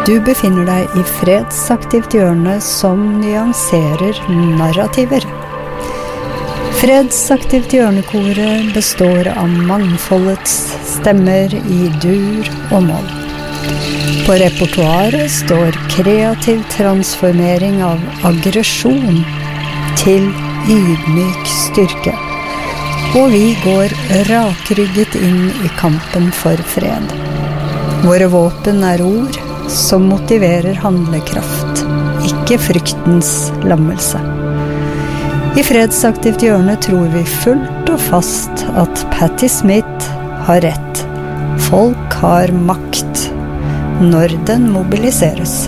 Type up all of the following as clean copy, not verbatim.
Du befinner deg i fredsaktivt hjørne som nyanserer narrativer. Fredsaktivt hjørnekoret består av mangfoldets stemmer i dur og moll. På repertoaret står kreativ transformering av aggresjon til ydmyk styrke. Og vi går rakrygget inn i kampen for fred. Våre våpen er ord som motiverer handlekraft, ikke fryktens lammelse. I fredsaktivt hjørne tror vi fullt og fast at Patti Smith har rett. Folk har makt når den mobiliseres.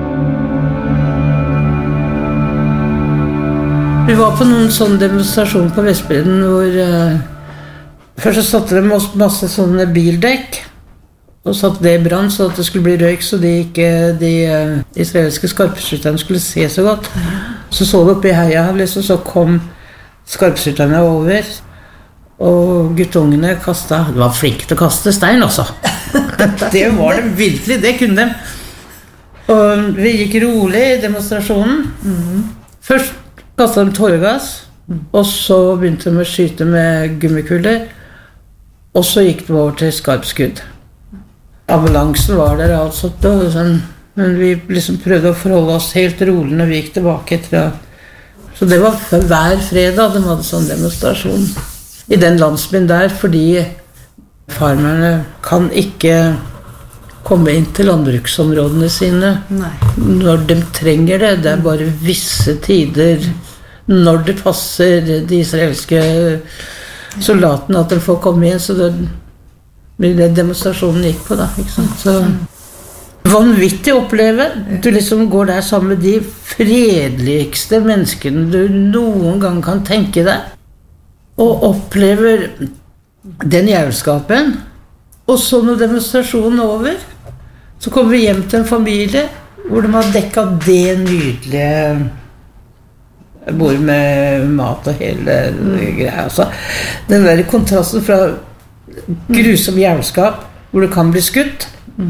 Vi var på noen sånn demonstrasjon på Vestbredden hvor først så satte de masse sånne bildekk og satte det i brann så at det skulle bli røyk så de israelske skarpskytterne skulle se så godt. Så det oppe i heia, liksom, så kom skarpskytterne over og guttungene kastet, de var flinke til å kaste stein også. Det var de virkelig, det kunne de. Og vi gikk rolig i demonstrasjonen. Først kastet de tåregass, og så begynte de å skyte med gummikuler, og så gikk de over til skarpskudd. Ambulansen var der altså, men vi liksom prøvde å forholde oss helt rolig når vi gikk tilbake etter. Så det var hver fredag de hadde sånn demonstrasjon i den landsbyen der, fordi farmerne kan ikke komme inn til landbruksområdene sine. Nei. Når de trenger det. Det er bare visse tider når det passer de israelske soldatene at de får komme inn, så det demonstrasjonen gikk på da, ikke sant? Så vanvittig å oppleve. Du liksom går der sammen med de fredeligste menneskene du noen gang kan tenke deg, og opplever den jævelskapen. Og så når demonstrasjonen er over, så kommer vi hjem til en familie hvor de har dekket det nydelige bord med mat og hele greia. Altså, den der kontrasten fra grusom jævelskap hvor det kan bli skutt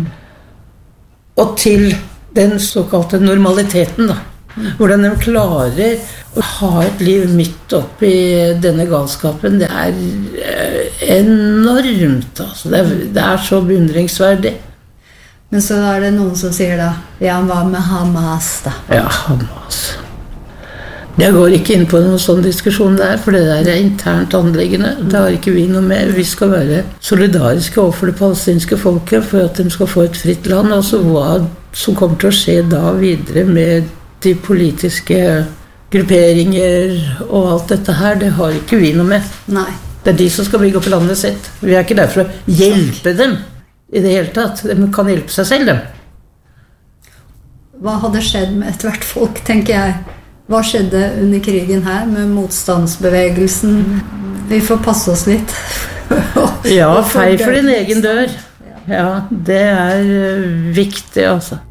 og til den såkalte normaliteten da. Hvordan de klarer å ha et liv midt oppi denne galskapen, det er enormt altså. Det er så beundringsverdig. Men så er det noen som sier da, ja, hva med Hamas da? Ja, Hamas. Jeg går ikke inn på noen sånn diskusjon der, for det der er internt anliggende. Det har ikke vi noe med. Vi skal være solidariske overfor det palestinske folket for at de skal få et fritt land. Altså hva som kommer til å skje da videre med de politiske grupperinger og alt dette her, det har ikke vi noe med. Nei. Det er de som skal bygge opp landet sitt. Vi er ikke der for å hjelpe dem i det hele tatt. De kan hjelpe seg selv, dem. Hva hadde skjedd med et hvert folk, tenker jeg? Hva skjedde under krigen her med motstandsbevegelsen? Vi får passe oss litt. Ja, fei for din egen dør. Ja, det er viktig, altså.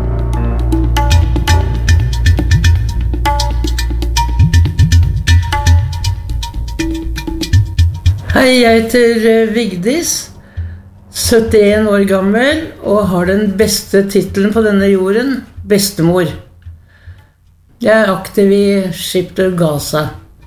Hei, jeg heter Vigdis, 71 år gammel, og har den beste titelen på denne jorden, bestemor. Jeg er aktiv i Ship to Gaza.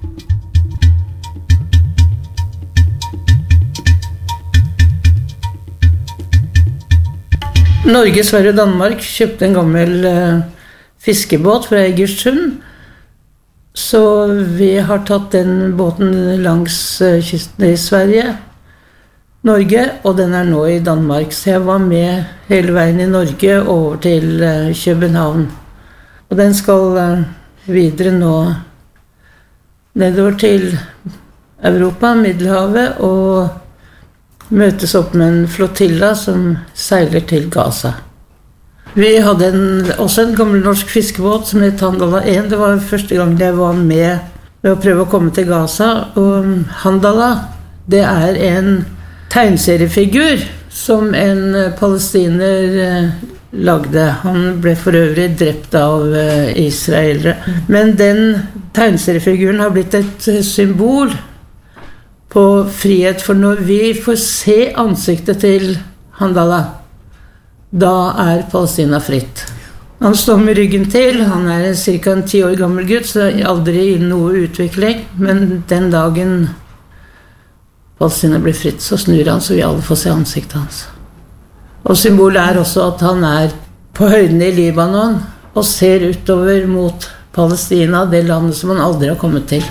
Norge, Sverige og Danmark kjøpte en gammel fiskebåt fra Egersund. Så vi har tatt den båten langs kysten i Sverige, Norge, og den er nå i Danmark. Så jeg var med hele veien i Norge over til København. Og den skal videre nå nedover til Europa, Middelhavet, og møtes opp med en flotilla som seiler til Gaza. Vi hadde også en gammel norsk fiskebåt som het Handala 1. Det var første gang jeg var med å prøve å komme til Gaza. Og Handala, det er en tegneseriefigur som en palestiner lagde. Han ble for øvrig drept av israelere. Men den tegneseriefiguren har blitt et symbol på frihet, for når vi får se ansiktet til Handala, da Palestina fritt. Han står med ryggen til, han cirka en 10 år gammel gutt, så aldri i noe utvikling, men den dagen Palestina blir fritt, så snur han, så vi alle får se ansiktet hans. Og symbolet også at han på høyden i Libanon, og ser utover mot Palestina, det landet som han aldri har kommet til.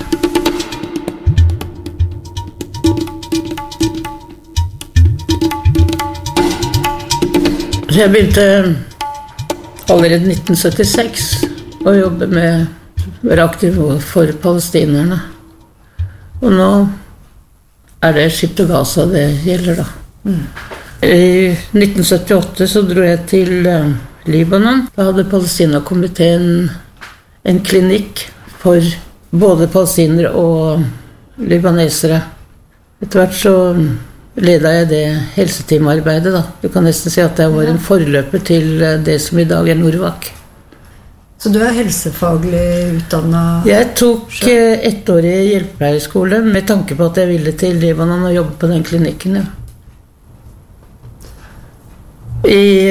Så jeg begynte allerede 1976 å jobbe med å være aktiv for palestinerne. Og nå det Ship to Gaza det gjelder da. I 1978 så dro jeg til Libanon. Da hadde Palestina-komiteen en klinikk for både palestinere og libanesere. Etter hvert så ledet jeg det helseteamarbeidet da. Du kan nesten si at jeg var en forløper til det som i dag Norvac. Så du helsefaglig utdannet? Jeg tok 1 år i hjelpepleierskole med tanke på at jeg ville til Libanon og jobbe på den klinikken, ja. I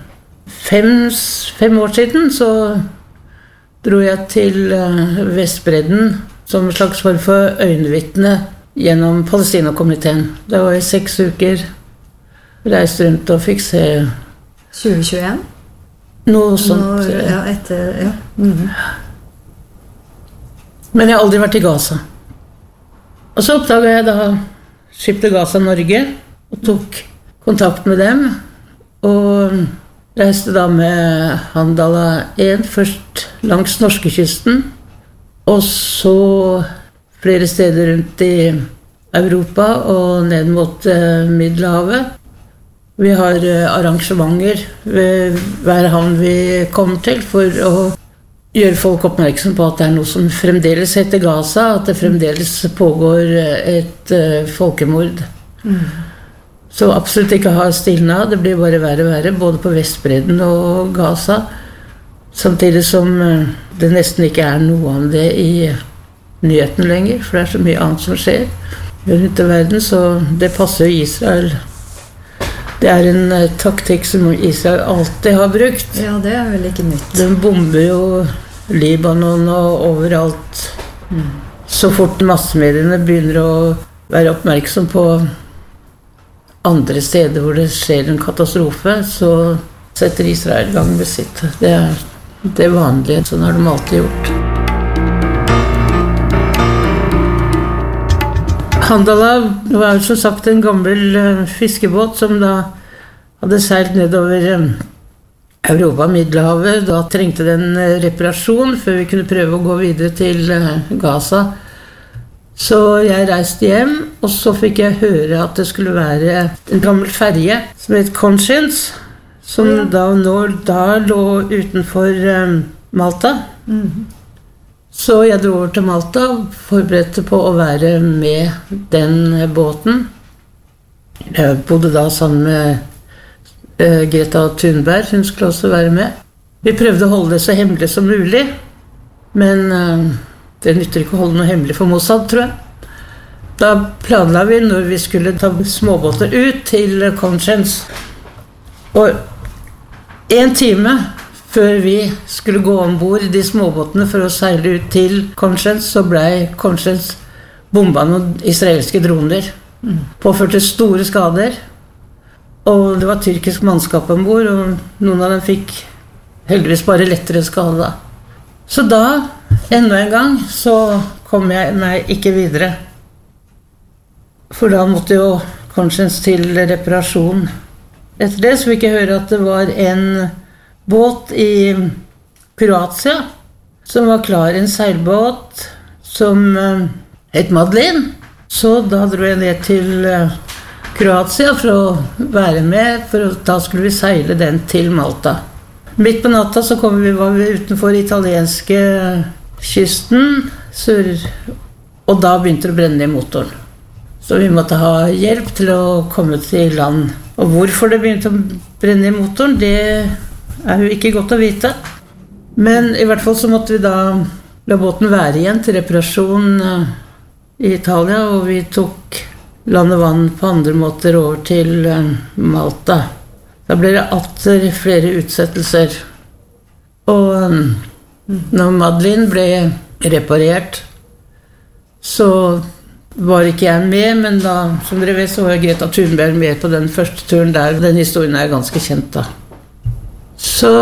5 år siden så dro jeg til Vestbredden som en slags form for øyenvitne gjennom Palestina-komiteen. Det var i 6 uker. Reiste rundt og fikk se 2021? Noe sånt. Ja, etter, ja. Men jeg har aldri vært i Gaza. Og så oppdaget jeg da Ship to Gaza Norge og tok kontakt med dem. Og reiste da med Handala 1 først langs norskekysten, og så flere steder rundt i Europa og ned mot Middelhavet. Vi har arrangementer ved hver havn vi kommer til for å gjøre folk oppmerksom på at det noe som fremdeles heter Gaza, at det fremdeles pågår et folkemord. Så absolutt ikke ha stilnet, det blir bare verre og verre, både på Vestbredden og Gaza. Samtidig som det nesten ikke noe om det i nyheten lenger, for det så mye annet som skjer rundt i verden, så det passer jo Israel. Det en taktikk som Israel alltid har brukt. Ja, det vel ikke nytt. Den bomber jo Libanon og overalt. Så fort massemediene begynner å være oppmerksom på andre steder hvor det skjer en katastrofe, så setter Israel i gang med sitt. Det vanlige, sånn har de alltid gjort. Handala var som sagt en gammel fiskebåt som da hadde seilt nedover Europa, Middelhavet. Da trengte den reparasjon før vi kunne prøve å gå videre til Gaza. Så jeg reiste hjem, og så fikk jeg høre at det skulle være en gammel ferje som het Conscience, som da lå utenfor Malta. Så jeg dro over til Malta og forberedte på å være med den båten. Jeg bodde da sammen med Greta Thunberg, hun skulle også være med. Vi prøvde å holde det så hemmelig som mulig, men det nytter ikke å holde noe hemmelig for Mossad, tror jeg. Da planla vi når vi skulle ta småbåter ut til Conscience. Og 1 time før vi skulle gå ombord de småbåtene for å seile ut til Conscience, så ble Conscience bombet noen israelske droner. Påførte store skader. Og det var tyrkisk mannskap ombord, og noen av dem fikk heldigvis bare lettere skade da. Så da, enda en gang, så kom jeg meg ikke videre. For da måtte jo Conscience til reparasjon. Etter det så fikk jeg høre at det var en båt i Kroatia som var klar, en seilbåt som het Madeleine. Så da dro jeg ned til Kroatia for å være med, for da skulle vi seile den til Malta. Midt på natta så var vi utenfor italienske kysten, og da begynte det å brenne i motoren. Så vi måtte ha hjelp til å komme til land. Og hvorfor det begynte å brenne i motoren, det jo ikke godt å vite. Men i hvert fall så måtte vi da la båten være igjen til reparasjon i Italia, og vi tok land og vann på andre måter over til Malta. Da ble det atter flere utsettelser. Og når Madeleine ble reparert, så var ikke jeg med, men da, som dere vet, så var Greta Thunberg med på den første turen der. Den historien er ganske kjent da. Så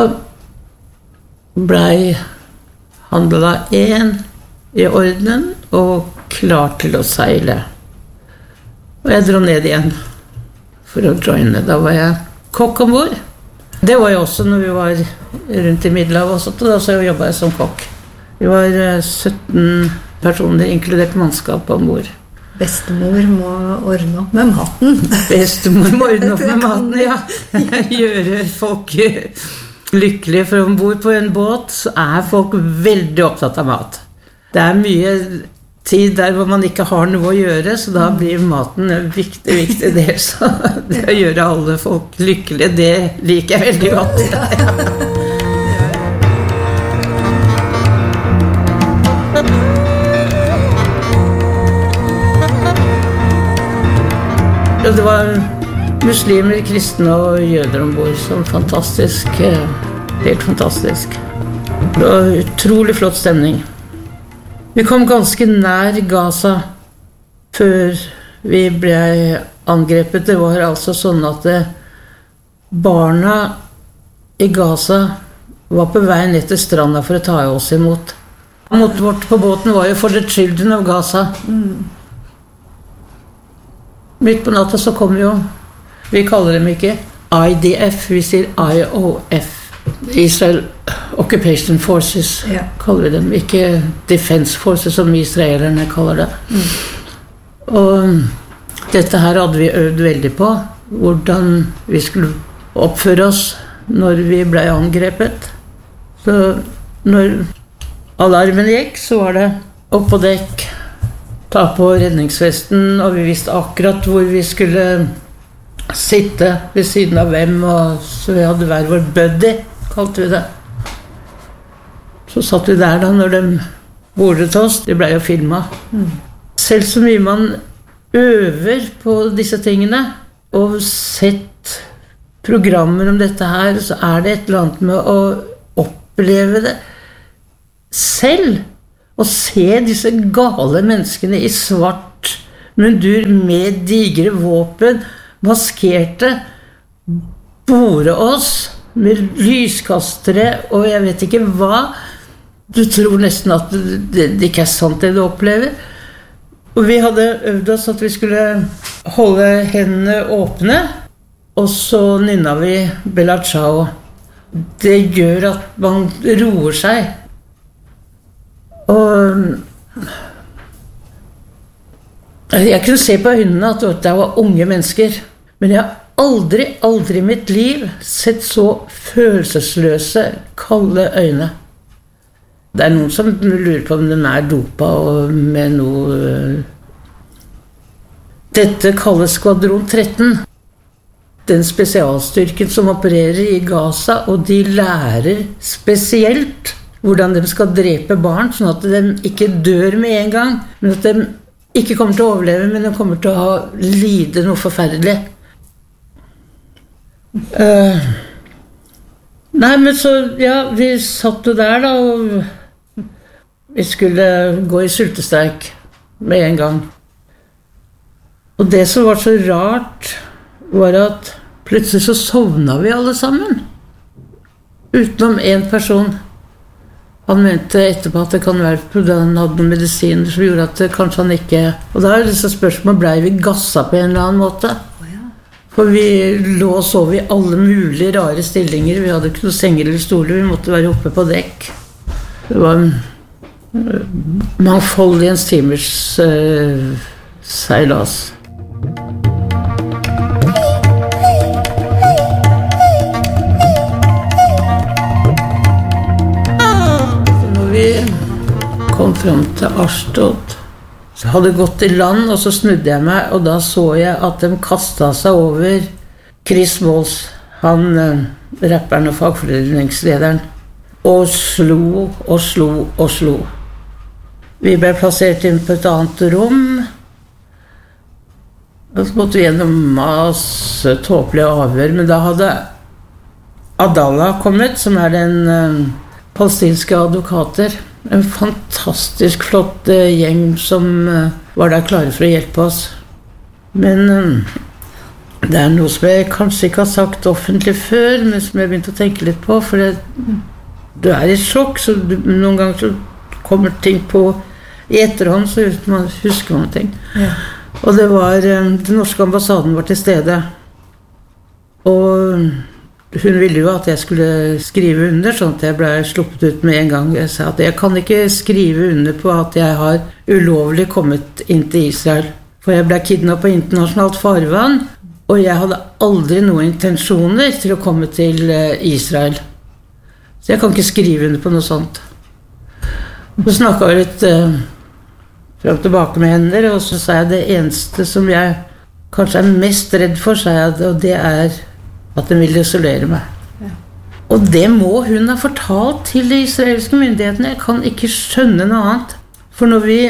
ble handla 1 i orden og klar til å seile. Og jeg dro ned igjen for å joine. Da var jeg kokk ombord. Det var jeg også når vi var rundt i Middelhavet og da så jobbet jeg som kokk. Vi var 17 personer, inkludert mannskap ombord. Bestemor må ordne opp med maten. Bestemor må ordne opp med maten, ja. Gjøre folk lykkelige, for ombord på en båt så er folk veldig opptatt av mat. Det er mye tid der hvor man ikke har noe å gjøre, så da blir maten en viktig del. Så det å gjøre alle folk lykkelige, det liker jeg veldig godt. Det var muslimer, kristne og jøder ombord, som fantastisk, helt fantastisk. Det var utrolig flott stemning. Vi kom ganske nær Gaza før vi ble angrepet. Det var altså sånn at barna i Gaza var på vei ned til stranda for å ta oss imot. Mottoet vårt på båten var jo "For the children of Gaza". Midt på natta så kom jo, vi kaller dem ikke IDF, vi sier IOF. Israel Occupation Forces, kaller vi dem. Ikke Defense Forces, som israelerne kaller det. Og dette her hadde vi øvd veldig på, hvordan vi skulle oppføre oss når vi ble angrepet. Så når alarmen gikk, så var det opp på dekk, ta på redningsvesten, og vi visste akkurat hvor vi skulle sitte ved siden av hvem, og så vi hadde hver vår buddy, kalte vi det. Så satt vi der da når de bordet oss, det ble jo filmet. Selv så mye man øver på disse tingene, og sett programmer om dette her, så er det et eller annet med å oppleve det selv, og se disse gale menneskene i svart mundur med digre våpen, maskerte, bore oss med lyskastere, og jeg vet ikke hva. Du tror nesten at det ikke er sant det du opplever. Og vi hadde øvd oss at vi skulle holde hendene åpne, og så nynnet vi Bella Ciao. Det gjør at man roer seg. Og jeg kunne se på øynene at det var unge mennesker, men jeg har aldri i mitt liv sett så følelsesløse, kalde øyne. Det er noen som lurer på om de er dopa og med noe. Dette kalles Skvadron 13. Den spesialstyrken som opererer i Gaza, og de lærer spesielt hvordan de skal drepe barn, sånn at de ikke dør med en gang, men at de ikke kommer til å overleve, men de kommer til å lide noe forferdelig. Nei, men så, ja, vi satt jo der da, og vi skulle gå i sultestreik med en gang. Og det som var så rart, var at plutselig så sovnet vi alle sammen, utenom en person. Han mente etterpå at det kan være fordi han hadde noen medisiner som gjorde at kanskje han ikke. Og da er disse spørsmålene, ble vi gasset på en eller annen måte? For vi lå og sov i alle mulige rare stillinger. Vi hadde ikke noen senger eller stoler, vi måtte være oppe på dekk. Det var mangfoldighens timers seilas. Kom frem til Ashdod, så hadde gått i land, og så snudde jeg meg, og da så jeg at de kastet seg over Chris Walls, han rapperen og fagforeningslederen, og slo. Vi ble plassert inn på et annet rom, Og så måtte vi gjennom masse tåpelige avhør, men da hadde Adallah kommet, som den palestinske advokater. En fantastisk flott gjeng som var der klare for å hjelpe oss. Men det noe som jeg kanskje ikke har sagt offentlig før, men som jeg begynte å tenke litt på, for du i sjokk, så noen ganger så kommer ting på i etterhånd, så husker man ting. Ja. Og det var, den norske ambassaden var til stede, og hun ville jo at jeg skulle skrive under, sånn at jeg ble sluppet ut med en gang. Jeg sa at jeg kan ikke skrive under på at jeg har ulovlig kommet inn til Israel, for jeg ble kidnappet på internasjonalt farvann, og jeg hadde aldri noen intensjoner til å komme til Israel. Så jeg kan ikke skrive under på noe sånt. Så snakket jeg litt frem tilbake med henne, og så sa jeg det eneste som jeg kanskje mest redd for, sa jeg, og det at den vil isolere meg. Ja. Og det må hun ha fortalt til de israelske myndighetene. Jeg kan ikke skjønne noe annet. For når vi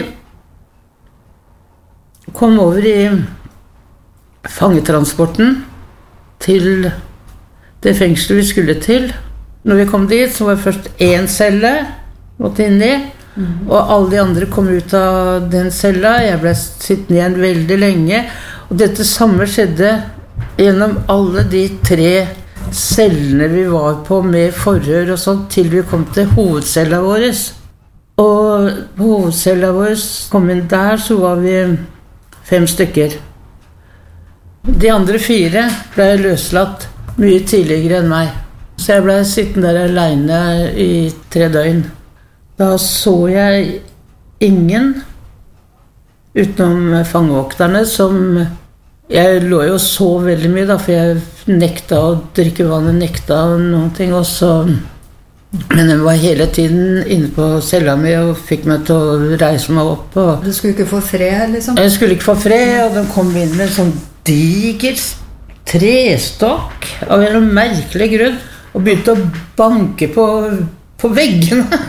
kom over i fangetransporten til det fengselet vi skulle til, når vi kom dit, så var det først en celle måtte inn i, og alle de andre kom ut av den cella. Jeg ble sittende igjen veldig lenge, og dette samme skjedde gjennom alle de 3 cellene vi var på med forhør og sånt, til vi kom til hovedcella vår. Og på hovedcella vår kom inn der, så var vi 5 stykker. De andre 4 ble løslatt mye tidligere enn meg. Så jeg ble sittende der alene i 3 døgn. Da så jeg ingen utenom fangevokterne som... Jeg lå jo så veldig mye da, for jeg nekta å drikke vann, nekta noen ting også. Men den var hele tiden inne på cella mi og fikk meg til å reise meg opp. Og du skulle ikke få fred, liksom? Jeg skulle ikke få fred, og den kom inn med en sånn diger trestokk av en merkelig grunn, og begynte å banke på veggene.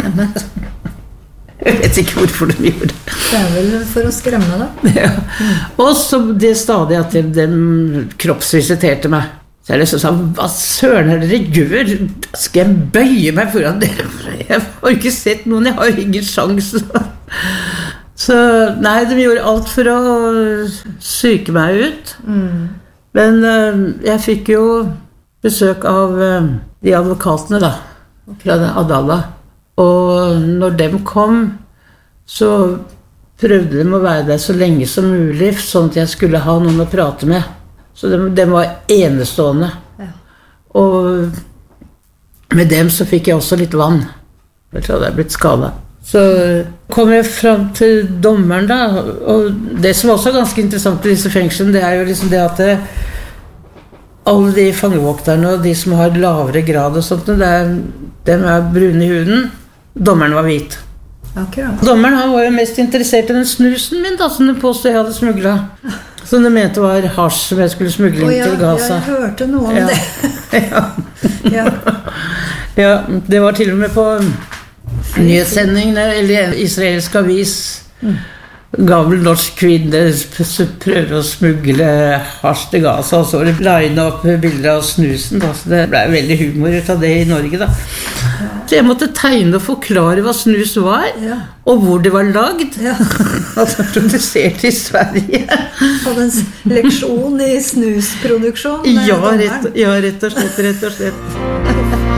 Jeg vet ikke hvorfor de gjorde det. Det vel for å skremme deg. Ja. Og så det stadig at de kroppsvisiterte meg. Så jeg liksom sa, hva søren dere gjør? Skal jeg bøye meg foran dere? Jeg har ikke sett noen, jeg har ingen sjanse. Så nei, de gjorde alt for å syke meg ut. Men jeg fikk jo besøk av de advokatene da, fra Adallah. Og når de kom, så prøvde de å være der så lenge som mulig, sånn at jeg skulle ha noen å prate med. Så de var enestående. Ja. Og med dem så fikk jeg også litt vann. Jeg tror jeg blitt skadet. Så kom jeg frem til dommeren da, og det som også er ganske interessant i disse fengslene, det jo liksom det at alle de fangevokterne og de som har lavere grad og sånt, de brune i huden. Dommeren var hvit. Akkurat. Dommeren han var jo mest interessert i den snusen min da, som de påstod jeg hadde smuglet. Som de mente var hasj som jeg skulle smugle inn til Gaza. Jeg hørte noe om det. Ja. Ja, det var til og med på nyhetssending, eller israelsk avis. Gammel norsk kvinne prøver å smugle hasj til Gaza, og så line opp bilder av snusen da. Så det ble veldig humor ut av det i Norge da. Så jeg måtte tegne og forklare hva snus var, og hvor det var lagd. Altså produsert i Sverige. Hadde en leksjon i snusproduksjon. Ja, rett og slett.